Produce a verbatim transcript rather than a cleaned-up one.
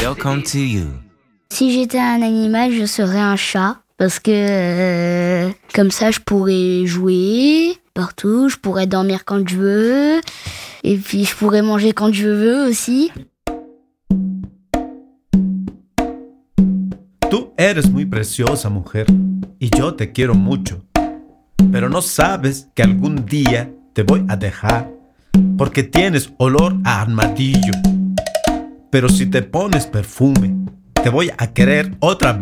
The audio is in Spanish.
Welcome to you. Si j'étais un animal, je serais un chat. Parce que euh, comme ça, je pourrais jouer partout, je pourrais dormir quand je veux, et puis je pourrais manger quand je veux aussi. Tú eres muy preciosa, mujer, y yo te quiero mucho. Pero no sabes que algún día te voy a dejar, porque tienes olor a armadillo. Pero si te pones perfume, te voy a querer otra vez.